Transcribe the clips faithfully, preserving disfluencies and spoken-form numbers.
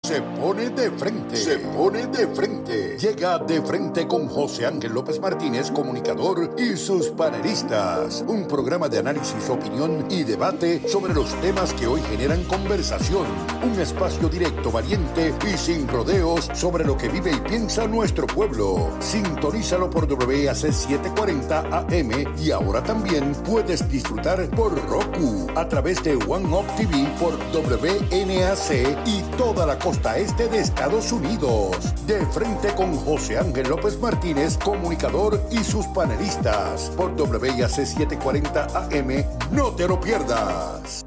se pone de frente, se pone de frente. Llega De Frente con José Ángel López Martínez, comunicador, y sus panelistas. Un programa de análisis, opinión y debate sobre los temas que hoy generan conversación. Un espacio directo, valiente y sin rodeos sobre lo que vive y piensa nuestro pueblo. Sintonízalo por W A C setecientos cuarenta A M y ahora también puedes disfrutar por Roku a través de One Up T V por W N A C y toda la costa este de Estados Unidos. De Frente con José Ángel López Martínez, comunicador, y sus panelistas por W A C setecientos cuarenta A M. No te lo pierdas.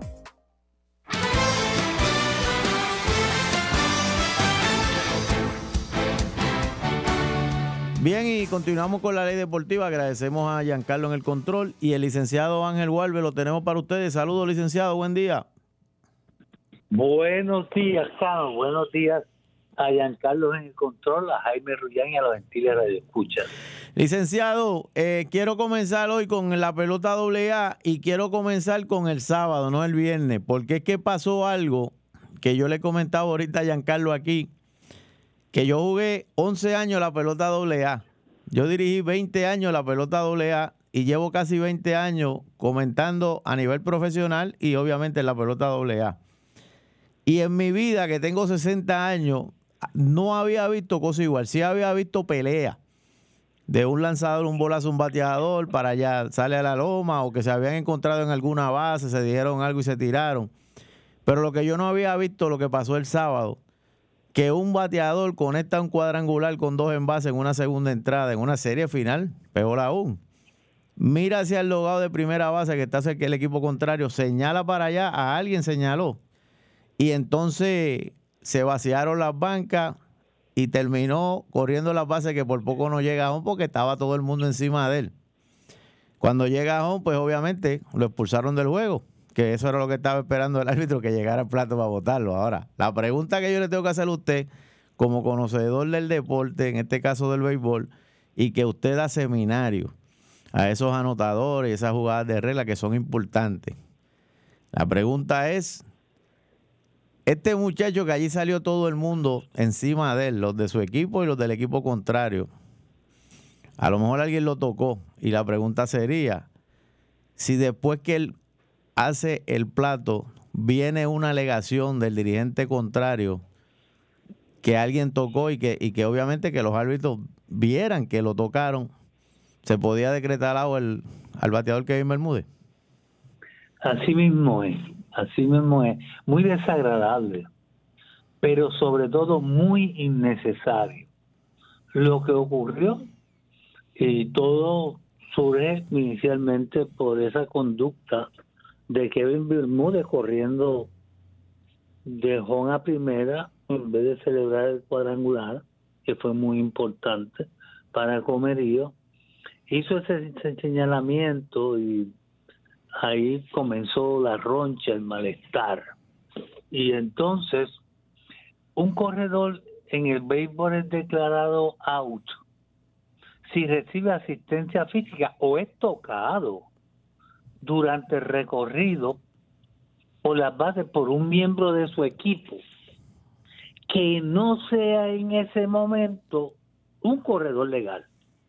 Bien, y continuamos con la ley deportiva. Agradecemos a Giancarlo en el control y el licenciado Ángel Walve lo tenemos para ustedes. Saludos, licenciado, buen día. Buenos días, Carlos. Buenos días a Giancarlo en el control, a Jaime Rullán y a los gentiles radioescuchas. Licenciado, eh, quiero comenzar hoy con la pelota doble A y quiero comenzar con el sábado, no el viernes, porque es que pasó algo que yo le comentaba ahorita a Giancarlo aquí, que yo jugué once años la pelota doble A. Yo dirigí veinte años la pelota doble A y llevo casi veinte años comentando a nivel profesional y obviamente en la pelota doble A. Y en mi vida, que tengo sesenta años, no había visto cosa igual. Sí había visto pelea de un lanzador, un bolazo, un bateador, para allá, sale a la loma, o que se habían encontrado en alguna base, se dijeron algo y se tiraron. Pero lo que yo no había visto, lo que pasó el sábado, que un bateador conecta un cuadrangular con dos envases en una segunda entrada, en una serie final, peor aún. Mira hacia el logado de primera base que está cerca del equipo contrario, señala para allá, a alguien señaló. Y entonces se vaciaron las bancas y terminó corriendo las bases que por poco no llega a home porque estaba todo el mundo encima de él. Cuando llega a home, pues obviamente lo expulsaron del juego, que eso era lo que estaba esperando el árbitro, que llegara al plato para votarlo. Ahora, la pregunta que yo le tengo que hacer a usted, como conocedor del deporte, en este caso del béisbol, y que usted da seminario a esos anotadores y esas jugadas de regla que son importantes. La pregunta es, este muchacho que allí salió todo el mundo encima de él, los de su equipo y los del equipo contrario, a lo mejor alguien lo tocó, y la pregunta sería, si después que él hace el plato, viene una alegación del dirigente contrario que alguien tocó y que, y que obviamente que los árbitros vieran que lo tocaron, ¿se podía decretar algo al, al bateador Kevin Bermúdez? Así mismo es, así mismo es. Muy desagradable, pero sobre todo muy innecesario. Lo que ocurrió, y todo surge inicialmente por esa conducta de Kevin Bermúdez corriendo de home a primera en vez de celebrar el cuadrangular, que fue muy importante para el Comerío. Hizo ese, ese señalamiento y ahí comenzó la roncha, el malestar. Y entonces un corredor en el béisbol es declarado out si recibe asistencia física o es tocado durante el recorrido por las bases por un miembro de su equipo que no sea en ese momento un corredor legal.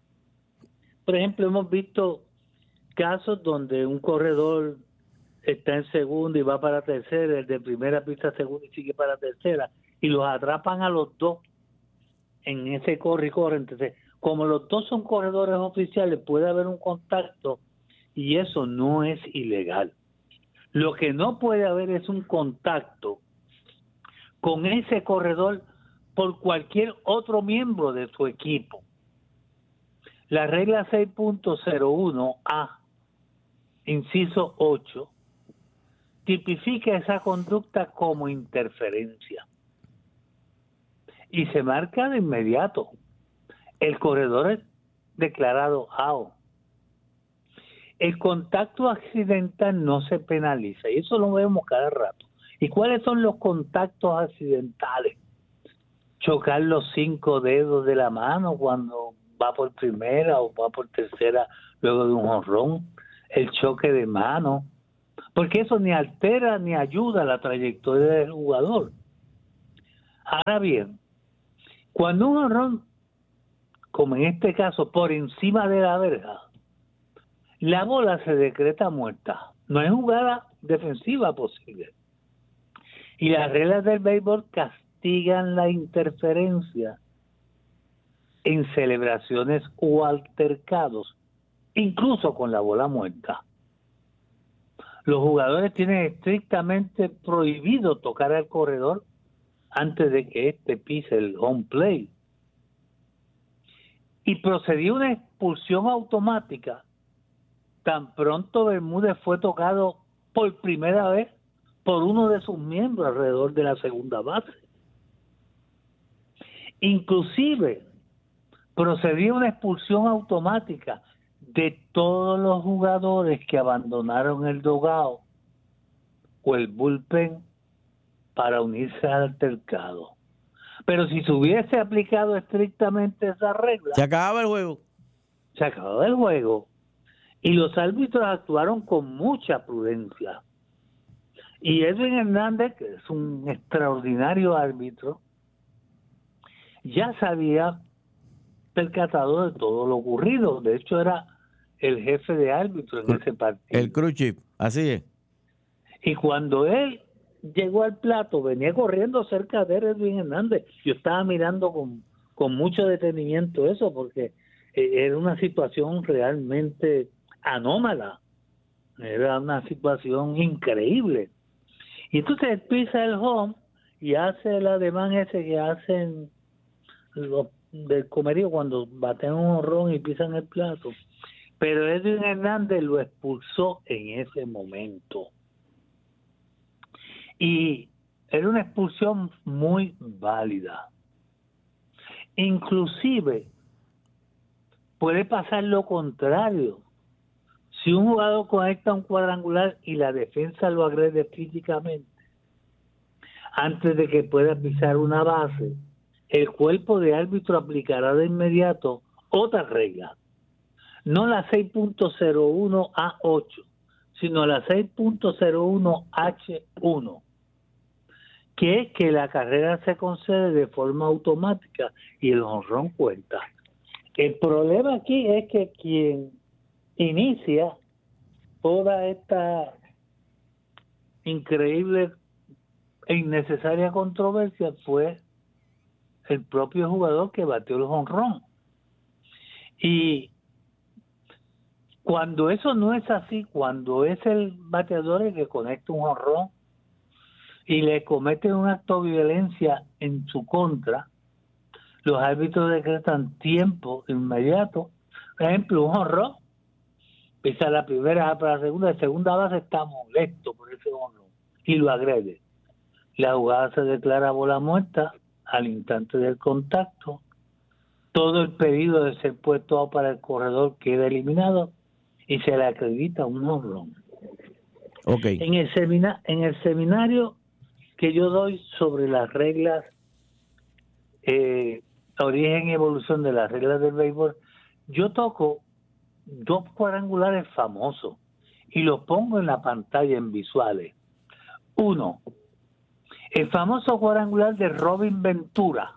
Por ejemplo, hemos visto casos donde un corredor está en segunda y va para tercera, el de primera pista segunda y sigue para tercera, y los atrapan a los dos en ese corre y corre. Entonces, como los dos son corredores oficiales, puede haber un contacto y eso no es ilegal. Lo que no puede haber es un contacto con ese corredor por cualquier otro miembro de su equipo. La regla seis punto cero uno A, inciso ocho, tipifica esa conducta como interferencia y se marca de inmediato. El corredor es declarado out. El contacto accidental no se penaliza y eso lo vemos cada rato. ¿Y cuáles son los contactos accidentales? Chocar los cinco dedos de la mano cuando va por primera o va por tercera luego de un jonrón, el choque de mano, porque eso ni altera ni ayuda la trayectoria del jugador. Ahora bien, cuando un jonrón, como en este caso, por encima de la verja, la bola se decreta muerta. No hay jugada defensiva posible. Y las reglas del béisbol castigan la interferencia en celebraciones o altercados, incluso con la bola muerta. Los jugadores tienen estrictamente prohibido tocar al corredor antes de que éste pise el home plate. Y procedió una expulsión automática tan pronto Bermúdez fue tocado por primera vez por uno de sus miembros alrededor de la segunda base. Inclusive procedió una expulsión automática de todos los jugadores que abandonaron el dugout o el bullpen para unirse al altercado. Pero si se hubiese aplicado estrictamente esa regla, se acababa el juego. Se acababa el juego. Y los árbitros actuaron con mucha prudencia. Y Edwin Hernández, que es un extraordinario árbitro, ya se había percatado de todo lo ocurrido. De hecho, era el jefe de árbitro en ese partido. El crew chief, así es. Y cuando él llegó al plato, venía corriendo cerca de Edwin Hernández. Yo estaba mirando con, con mucho detenimiento eso, porque eh, era una situación realmente anómala. Era una situación increíble. Y entonces él pisa el home y hace el ademán ese que hacen los del comerío cuando baten un jonrón y pisan el plato. Pero Edwin Hernández lo expulsó en ese momento. Y era una expulsión muy válida. Inclusive puede pasar lo contrario. Si un jugador conecta un cuadrangular y la defensa lo agrede físicamente, antes de que pueda pisar una base, el cuerpo de árbitro aplicará de inmediato otra regla. No la seis punto cero uno A ocho, sino la seis punto cero uno H uno, que es que la carrera se concede de forma automática y el jonrón cuenta. El problema aquí es que quien inicia toda esta increíble e innecesaria controversia fue el propio jugador que batió el jonrón. Y cuando eso no es así, cuando es el bateador el que conecta un jonrón y le comete un acto de violencia en su contra, los árbitros decretan tiempo inmediato. Por ejemplo, un jonrón, pisa la primera para la segunda, la segunda base está molesto por ese jonrón y lo agrede. La jugada se declara bola muerta al instante del contacto. Todo el pedido de ser puesto para el corredor queda eliminado y se le acredita un jonrón. Okay. En el semina, en el seminario que yo doy sobre las reglas, eh, origen y evolución de las reglas del béisbol, yo toco dos cuadrangulares famosos y los pongo en la pantalla en visuales. Uno, el famoso cuadrangular de Robin Ventura,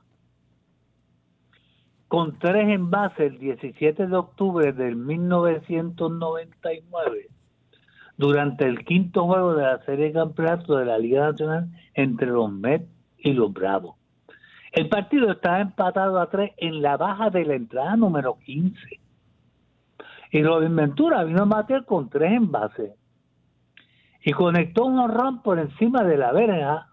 con tres envases el diecisiete de octubre del mil novecientos noventa y nueve, durante el quinto juego de la serie de campeonato de la Liga Nacional entre los Mets y los Bravos. El partido estaba empatado a tres en la baja de la entrada número quince. Y Robin Ventura vino a bater con tres envases y conectó un jonrón por encima de la verja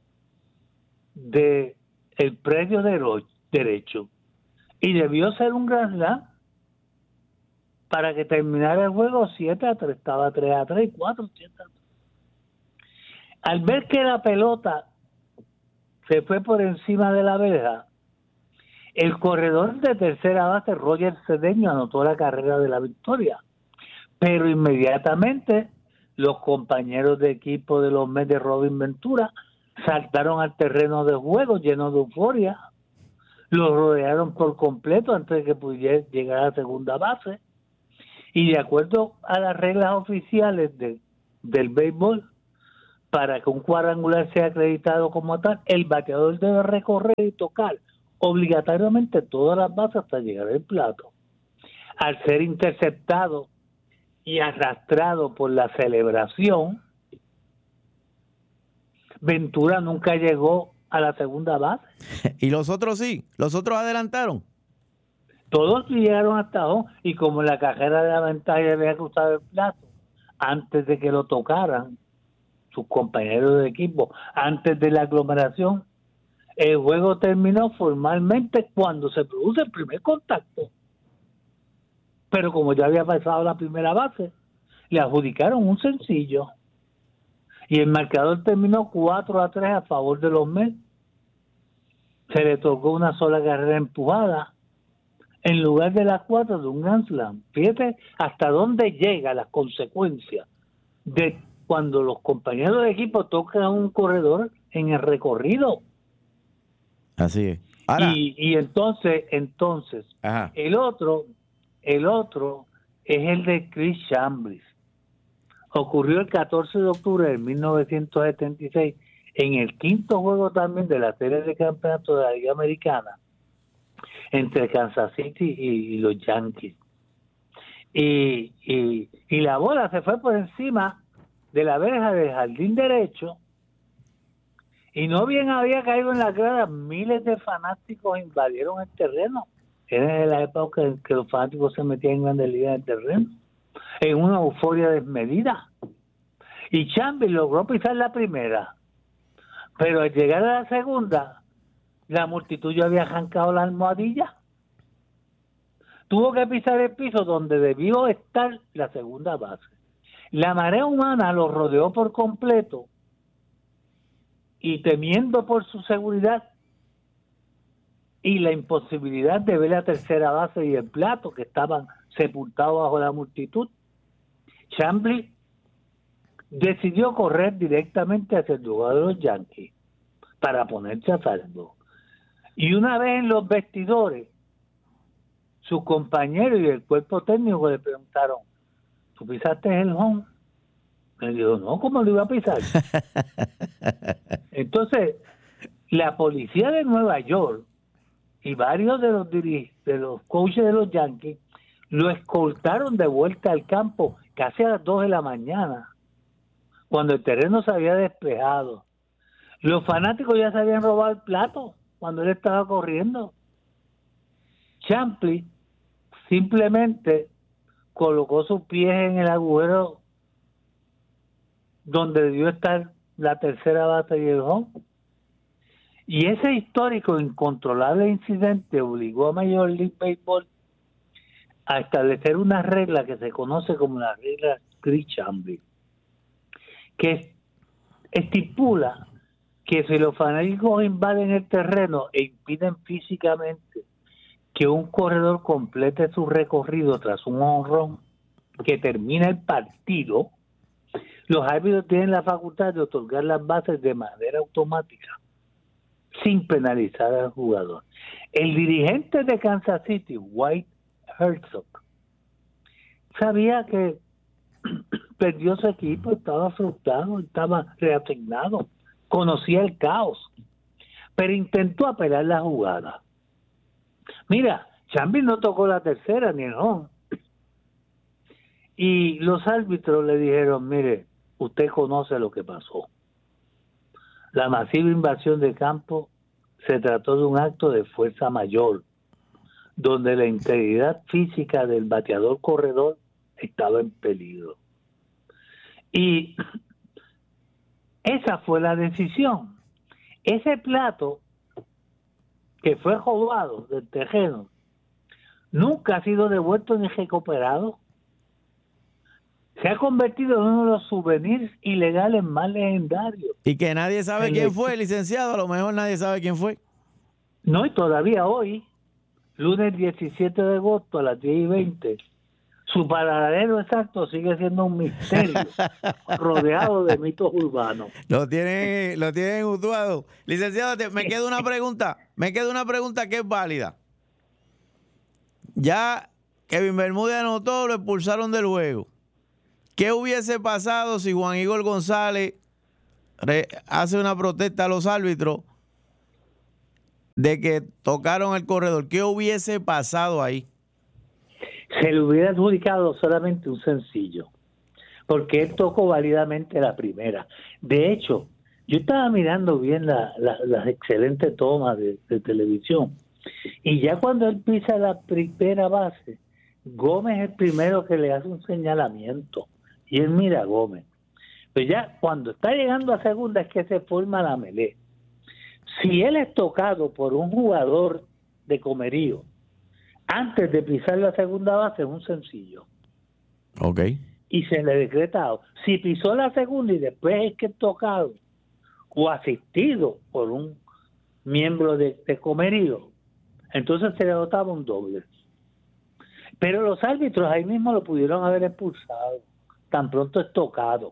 de el predio de derecho. Y debió ser un grand slam para que terminara el juego siete a tres. Estaba tres a tres y cuatro siete a tres. Al ver que la pelota se fue por encima de la verja, el corredor de tercera base, Roger Cedeño, anotó la carrera de la victoria. Pero inmediatamente los compañeros de equipo de los Mets de Robin Ventura saltaron al terreno de juego lleno de euforia. Lo rodearon por completo antes de que pudiera llegar a la segunda base. Y de acuerdo a las reglas oficiales de, del béisbol, para que un cuadrangular sea acreditado como tal, el bateador debe recorrer y tocar obligatoriamente todas las bases hasta llegar al plato. Al ser interceptado y arrastrado por la celebración, Ventura nunca llegó a la segunda base. Y los otros sí, los otros adelantaron. Todos llegaron hasta home, y como la cajera de la ventaja había cruzado el plato antes de que lo tocaran sus compañeros de equipo, antes de la aglomeración, el juego terminó formalmente cuando se produce el primer contacto. Pero como ya había pasado la primera base, le adjudicaron un sencillo. Y el marcador terminó cuatro a tres a favor de los Mets. Se le tocó una sola carrera empujada en lugar de las cuatro de un Grand Slam. Fíjate hasta dónde llega las consecuencias de cuando los compañeros de equipo tocan a un corredor en el recorrido. Así es. Ahora, y, y entonces, entonces, ajá. el otro, el otro es el de Chris Chambliss. Ocurrió el catorce de octubre de mil novecientos setenta y seis en el quinto juego también de la serie de campeonato de la Liga Americana entre Kansas City y, y los Yankees. Y, y, y la bola se fue por encima de la verja del jardín derecho y no bien había caído en la grada, miles de fanáticos invadieron el terreno. Era la época en que los fanáticos se metían en grandes ligas en el terreno, en una euforia desmedida. Y Chambliss logró pisar la primera, pero al llegar a la segunda, la multitud ya había arrancado la almohadilla. Tuvo que pisar el piso donde debió estar la segunda base. La marea humana lo rodeó por completo y, temiendo por su seguridad y la imposibilidad de ver la tercera base y el plato que estaban sepultados bajo la multitud, Chambliss decidió correr directamente hacia el lugar de los Yankees para ponerse a salvo. Y una vez en los vestidores, sus compañeros y el cuerpo técnico le preguntaron, ¿tú pisaste el home? Me dijo, no, ¿cómo lo iba a pisar? Entonces, la policía de Nueva York y varios de los dirig- de los coaches de los Yankees lo escoltaron de vuelta al campo casi a las dos de la mañana, cuando el terreno se había despejado. Los fanáticos ya se habían robado el plato cuando él estaba corriendo. Chambliss simplemente colocó sus pies en el agujero donde debió estar la tercera base y el home. Y ese histórico incontrolable incidente obligó a Major League Baseball a establecer una regla que se conoce como la regla Chris Chambliss, que estipula que si los fanáticos invaden el terreno e impiden físicamente que un corredor complete su recorrido tras un honrón que termina el partido, los árbitros tienen la facultad de otorgar las bases de manera automática, sin penalizar al jugador. El dirigente de Kansas City, White Herzog, sabía que perdió su equipo, estaba frustrado, estaba reasignado, conocía el caos, pero intentó apelar la jugada. Mira, Chambliss no tocó la tercera ni el home. Y los árbitros le dijeron, mire, usted conoce lo que pasó. La masiva invasión de campo se trató de un acto de fuerza mayor, donde la integridad física del bateador corredor estaba en peligro. Y esa fue la decisión. Ese plato que fue robado del terreno nunca ha sido devuelto ni recuperado. Se ha convertido en uno de los souvenirs ilegales más legendarios. Y que nadie sabe El quién equipo. fue, licenciado. A lo mejor nadie sabe quién fue. No, y todavía hoy, lunes diecisiete de agosto a las diez y veinte, su paradero exacto sigue siendo un misterio, rodeado de mitos urbanos. Lo tienen, lo tienen mutuado. Licenciado, te- me queda una pregunta. Me queda una pregunta que es válida. Ya Kevin Bermúdez anotó, lo expulsaron del juego. ¿Qué hubiese pasado si Juan Igor González re, hace una protesta a los árbitros de que tocaron el corredor. ¿Qué hubiese pasado ahí? Se le hubiera adjudicado solamente un sencillo, porque él tocó válidamente la primera. De hecho, yo estaba mirando bien la, la, las excelentes tomas de, de televisión, y ya cuando él pisa la primera base, Gómez es el primero que le hace un señalamiento, y él mira a Gómez. Pero ya cuando está llegando a segunda es que se forma la melee. Si él es tocado por un jugador de Comerío antes de pisar la segunda base, es un sencillo. Ok. Y se le decreta out. Si pisó la segunda y después es que es tocado o asistido por un miembro de, de Comerío, entonces se le notaba un doble. Pero los árbitros ahí mismo lo pudieron haber expulsado, tan pronto es tocado.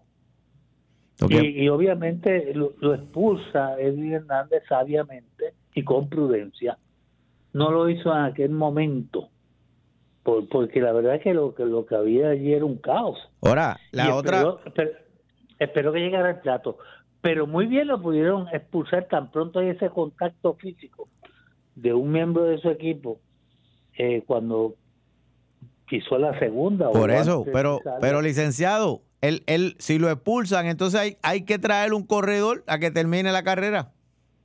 Okay. Y, y obviamente lo, lo expulsa Edwin Hernández sabiamente y con prudencia. No lo hizo en aquel momento, por, porque la verdad es que lo, que lo que había allí era un caos. Ahora, la y otra... Espero, espero, espero que llegara el plato. Pero muy bien lo pudieron expulsar tan pronto hay ese contacto físico de un miembro de su equipo eh, cuando pisó la segunda. Por eso, pero, pero licenciado, él, él, si lo expulsan, entonces hay, hay que traer un corredor a que termine la carrera.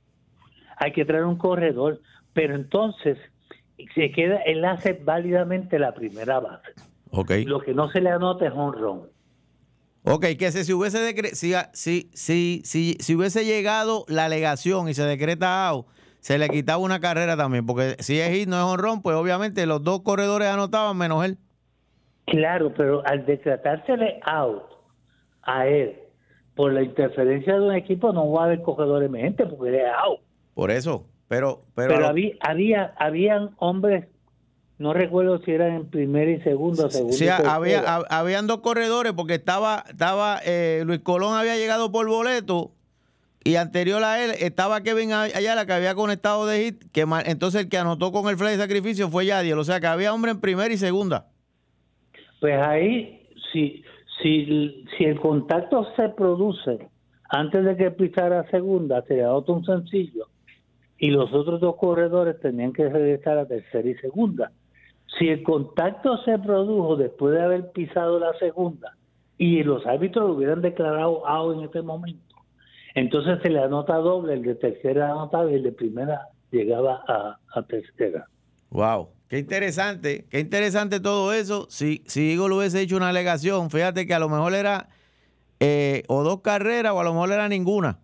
Hay que traer un corredor, pero entonces se queda, él hace válidamente la primera base. Okay. Lo que no se le anota es honrón. Ok, que si, si hubiese decre- si, si, si, si, si hubiese llegado la alegación y se decreta out, se le quitaba una carrera también, porque si es hit, no es honrón, pues obviamente los dos corredores anotaban menos él. Claro, pero al decretársele out a él por la interferencia de un equipo, no va a haber corredor emergente porque él es out. Por eso, pero... Pero, pero lo... había, había, habían hombres, no recuerdo si eran en primera y segunda, segunda sí, y había, hab, habían dos corredores porque estaba, estaba eh, Luis Colón había llegado por boleto y anterior a él estaba Kevin Ayala que había conectado de hit, que entonces el que anotó con el fly de sacrificio fue Yadiel, o sea que había hombre en primera y segunda. Pues ahí, si, si, si el contacto se produce antes de que pisara segunda, se le anota un sencillo y los otros dos corredores tenían que regresar a tercera y segunda. Si el contacto se produjo después de haber pisado la segunda y los árbitros lo hubieran declarado out en ese momento, entonces se le anota doble, el de tercera anotaba y el de primera llegaba a, a tercera. Wow, qué interesante, qué interesante todo eso. Si, si Igor le hubiese hecho una alegación, fíjate que a lo mejor era eh, o dos carreras o a lo mejor era ninguna.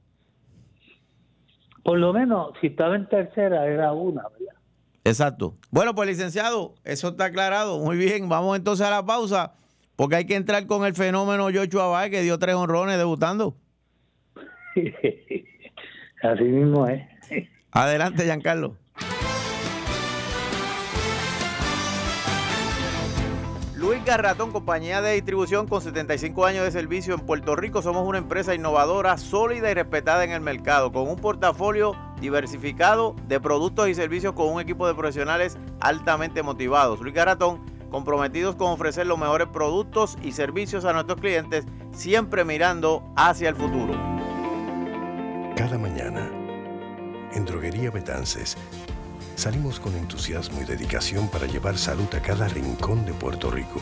Por lo menos, si estaba en tercera, era una, ¿verdad? Exacto. Bueno, pues licenciado, eso está aclarado. Muy bien, vamos entonces a la pausa, porque hay que entrar con el fenómeno Joshua Báez, que dio tres honrones debutando. Así mismo es. Adelante, Giancarlo. Luis Garratón, compañía de distribución con setenta y cinco años de servicio en Puerto Rico. Somos una empresa innovadora, sólida y respetada en el mercado, con un portafolio diversificado de productos y servicios con un equipo de profesionales altamente motivados. Luis Garratón, comprometidos con ofrecer los mejores productos y servicios a nuestros clientes, siempre mirando hacia el futuro. Cada mañana, en Droguería Betances, salimos con entusiasmo y dedicación para llevar salud a cada rincón de Puerto Rico.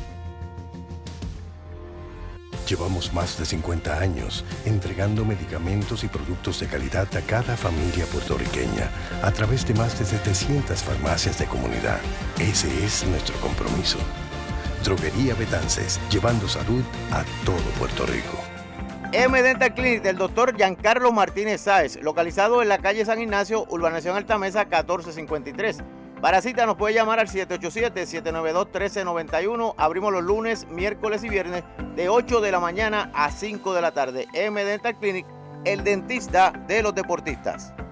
Llevamos más de cincuenta años entregando medicamentos y productos de calidad a cada familia puertorriqueña a través de más de setecientas farmacias de comunidad. Ese es nuestro compromiso. Droguería Betances, llevando salud a todo Puerto Rico. M Dental Clinic del doctor Giancarlo Martínez Sáez, localizado en la calle San Ignacio, urbanización Altamesa catorce cincuenta y tres. Para cita nos puede llamar al siete ocho siete, siete nueve dos, uno tres nueve uno. Abrimos los lunes, miércoles y viernes de ocho de la mañana a cinco de la tarde. M Dental Clinic, el dentista de los deportistas.